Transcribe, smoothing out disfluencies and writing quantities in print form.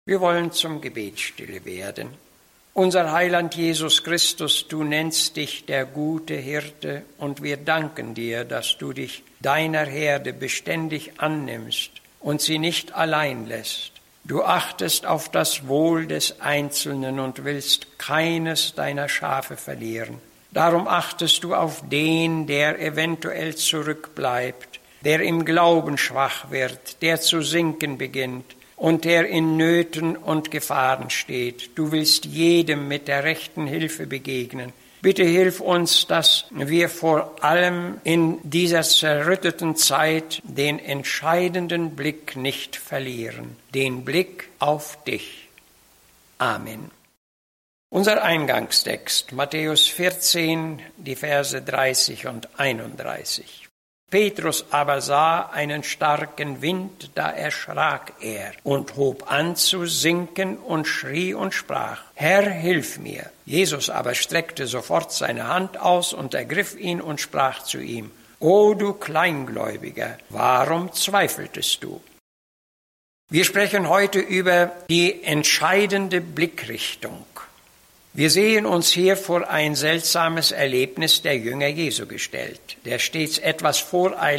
Wir wollen zum Gebet stille werden. Unser Heiland Jesus Christus, du nennst dich der gute Hirte und wir danken dir, dass du dich deiner Herde beständig annimmst und sie nicht allein lässt. Du achtest auf das Wohl des Einzelnen und willst keines deiner Schafe verlieren. Darum achtest du auf den, der eventuell zurückbleibt, der im Glauben schwach wird, der zu sinken beginnt und der in Nöten und Gefahren steht. Du willst jedem mit der rechten Hilfe begegnen. Bitte hilf uns, dass wir vor allem in dieser zerrütteten Zeit den entscheidenden Blick nicht verlieren, den Blick auf dich. Amen. Unser Eingangstext, Matthäus 14, die Verse 30 und 31. Petrus aber sah einen starken Wind, da erschrak er und hob an zu sinken und schrie und sprach, Herr, hilf mir. Jesus aber streckte sofort seine Hand aus und ergriff ihn und sprach zu ihm, O du Kleingläubiger, warum zweifeltest du? Wir sprechen heute über die entscheidende Blickrichtung. Wir sehen uns hier vor ein seltsames Erlebnis der Jünger Jesu gestellt, der stets etwas voreilig